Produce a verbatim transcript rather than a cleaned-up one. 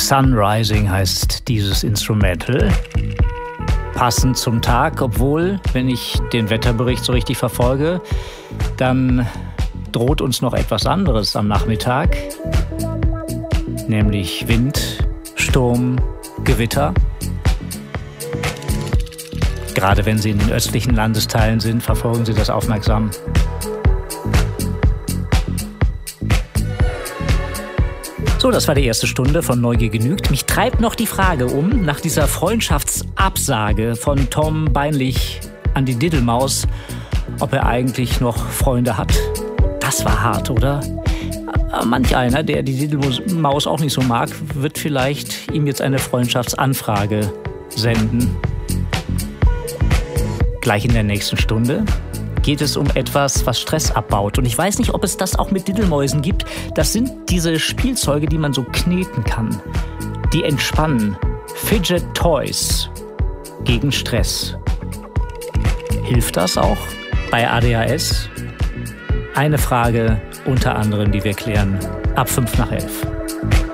Sunrising heißt dieses Instrumental. Passend zum Tag, obwohl, wenn ich den Wetterbericht so richtig verfolge, dann droht uns noch etwas anderes am Nachmittag, nämlich Wind, Sturm, Gewitter. Gerade wenn Sie in den östlichen Landesteilen sind, verfolgen Sie das aufmerksam. So, das war die erste Stunde von Neugier genügt. Mich treibt noch die Frage um, nach dieser Freundschaftsabsage von Tom Beinlich an die Diddelmaus, ob er eigentlich noch Freunde hat. Das war hart, oder? Manch einer, der die Diddelmaus auch nicht so mag, wird vielleicht ihm jetzt eine Freundschaftsanfrage senden. Gleich in der nächsten Stunde geht es um etwas, was Stress abbaut. Und ich weiß nicht, ob es das auch mit Diddelmäusen gibt. Das sind diese Spielzeuge, die man so kneten kann. Die entspannen. Fidget Toys gegen Stress. Hilft das auch bei A D H S? Eine Frage unter anderem, die wir klären, ab fünf nach elf.